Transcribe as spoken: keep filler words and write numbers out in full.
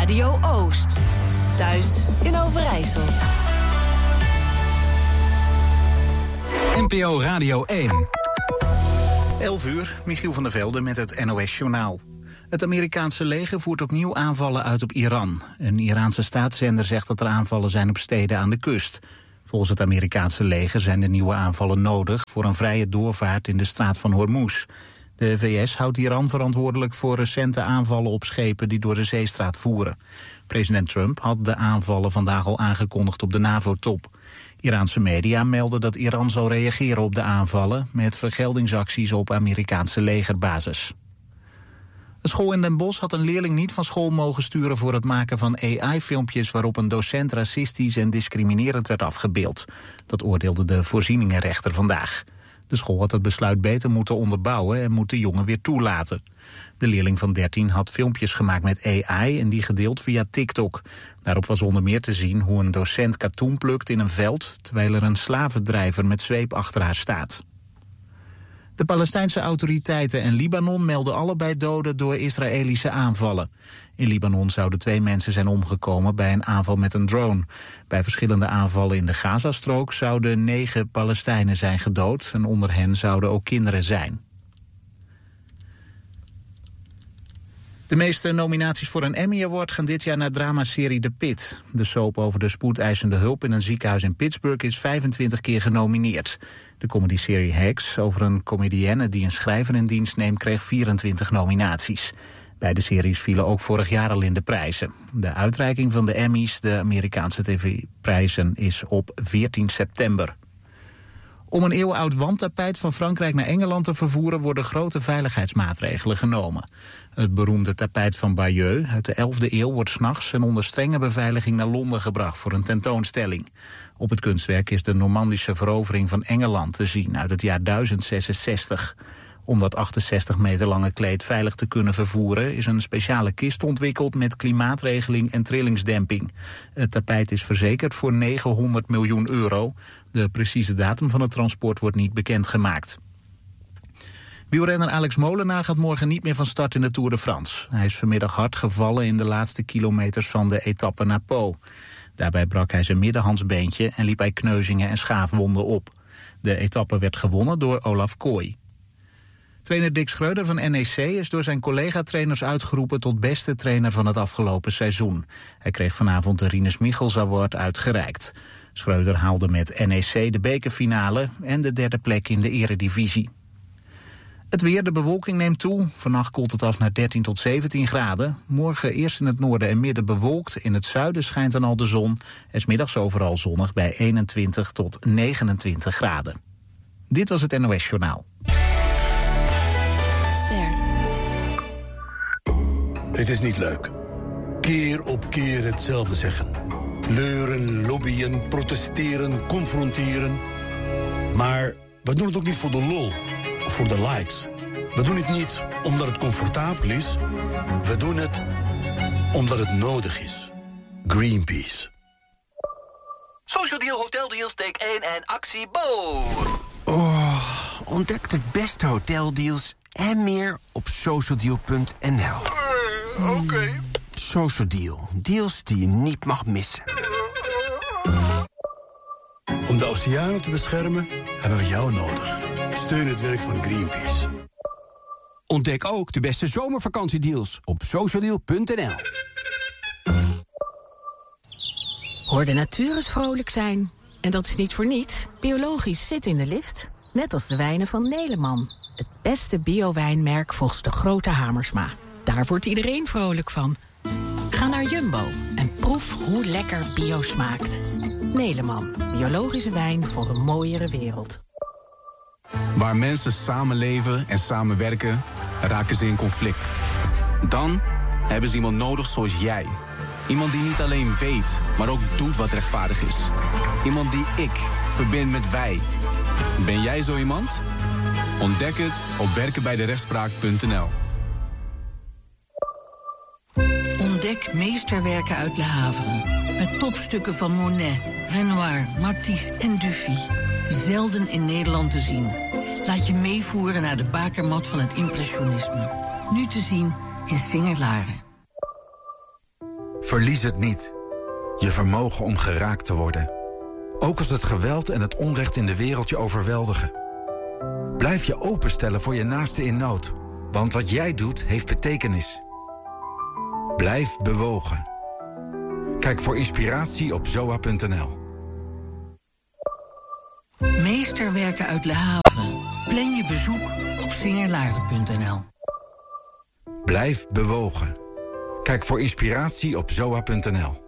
Radio Oost. Thuis in Overijssel. N P O Radio één. elf uur, Michiel van der Velde met het N O S-journaal. Het Amerikaanse leger voert opnieuw aanvallen uit op Iran. Een Iraanse staatszender zegt dat er aanvallen zijn op steden aan de kust. Volgens het Amerikaanse leger zijn de nieuwe aanvallen nodig voor een vrije doorvaart in de straat van Hormuz. De V S houdt Iran verantwoordelijk voor recente aanvallen op schepen die door de zeestraat voeren. President Trump had de aanvallen vandaag al aangekondigd op de NAVO-top. Iraanse media melden dat Iran zal reageren op de aanvallen met vergeldingsacties op Amerikaanse legerbases. Een school in Den Bosch had een leerling niet van school mogen sturen voor het maken van A I-filmpjes waarop een docent racistisch en discriminerend werd afgebeeld. Dat oordeelde de voorzieningenrechter vandaag. De school had het besluit beter moeten onderbouwen en moet de jongen weer toelaten. De leerling van dertien had filmpjes gemaakt met A I en die gedeeld via TikTok. Daarop was onder meer te zien hoe een docent katoen plukt in een veld, terwijl er een slavendrijver met zweep achter haar staat. De Palestijnse autoriteiten en Libanon melden allebei doden door Israëlische aanvallen. In Libanon zouden twee mensen zijn omgekomen bij een aanval met een drone. Bij verschillende aanvallen in de Gazastrook zouden negen Palestijnen zijn gedood en onder hen zouden ook kinderen zijn. De meeste nominaties voor een Emmy Award gaan dit jaar naar dramaserie The Pit. De soap over de spoedeisende hulp in een ziekenhuis in Pittsburgh is vijfentwintig keer genomineerd. De comedyserie Hacks over een comedienne die een schrijver in dienst neemt kreeg vierentwintig nominaties. Beide series vielen ook vorig jaar al in de prijzen. De uitreiking van de Emmys, de Amerikaanse tv-prijzen, is op veertien september. Om een eeuwenoud wandtapijt van Frankrijk naar Engeland te vervoeren worden grote veiligheidsmaatregelen genomen. Het beroemde tapijt van Bayeux uit de elfde eeuw wordt 's nachts en onder strenge beveiliging naar Londen gebracht voor een tentoonstelling. Op het kunstwerk is de Normandische verovering van Engeland te zien uit het jaar duizend zesenzestig. Om dat achtenzestig meter lange kleed veilig te kunnen vervoeren is een speciale kist ontwikkeld met klimaatregeling en trillingsdemping. Het tapijt is verzekerd voor negenhonderd miljoen euro. De precieze datum van het transport wordt niet bekendgemaakt. Wielrenner Alex Molenaar gaat morgen niet meer van start in de Tour de France. Hij is vanmiddag hard gevallen in de laatste kilometers van de etappe naar Po. Daarbij brak hij zijn middenhandsbeentje en liep hij kneuzingen en schaafwonden op. De etappe werd gewonnen door Olaf Kooi. Trainer Dick Schreuder van N E C is door zijn collega-trainers uitgeroepen tot beste trainer van het afgelopen seizoen. Hij kreeg vanavond de Rinus Michels Award uitgereikt. Schreuder haalde met N E C de bekerfinale en de derde plek in de eredivisie. Het weer, de bewolking neemt toe. Vannacht koelt het af naar dertien tot zeventien graden. Morgen eerst in het noorden en midden bewolkt. In het zuiden schijnt dan al de zon. En 's middags overal zonnig bij eenentwintig tot negenentwintig graden. Dit was het N O S-journaal. Het is niet leuk. Keer op keer hetzelfde zeggen. Leuren, lobbyen, protesteren, confronteren. Maar we doen het ook niet voor de lol of voor de likes. We doen het niet omdat het comfortabel is. We doen het omdat het nodig is. Greenpeace. Social Deal, Hotel Deals, take één en actie Bo. Oh, ontdek de beste hoteldeals en meer op socialdeal punt n l. Uh, Oké. Okay. Social Deal. Deals die je niet mag missen. Om de oceanen te beschermen hebben we jou nodig. Steun het werk van Greenpeace. Ontdek ook de beste zomervakantiedeals op socialdeal punt n l. Hoor de natuur eens vrolijk zijn. En dat is niet voor niets. Biologisch zit in de lift. Net als de wijnen van Neleman. Het beste bio-wijnmerk volgens de grote Hamersma. Daar wordt iedereen vrolijk van. Ga naar Jumbo en proef hoe lekker bio smaakt. Neleman, biologische wijn voor een mooiere wereld. Waar mensen samenleven en samenwerken, raken ze in conflict. Dan hebben ze iemand nodig zoals jij. Iemand die niet alleen weet, maar ook doet wat rechtvaardig is. Iemand die ik verbind met wij. Ben jij zo iemand? Ontdek het op werken bij de rechtspraak punt n l. Ontdek meesterwerken uit Le Havre. Met topstukken van Monet, Renoir, Matisse en Dufy. Zelden in Nederland te zien. Laat je meevoeren naar de bakermat van het impressionisme. Nu te zien in Singer-Laren. Verlies het niet. Je vermogen om geraakt te worden. Ook als het geweld en het onrecht in de wereld je overweldigen. Blijf je openstellen voor je naaste in nood. Want wat jij doet, heeft betekenis. Blijf bewogen. Kijk voor inspiratie op zoa punt n l. Meesterwerken uit Le Havre. Plan je bezoek op singerlaarden punt n l. Blijf bewogen. Kijk voor inspiratie op zoa punt n l.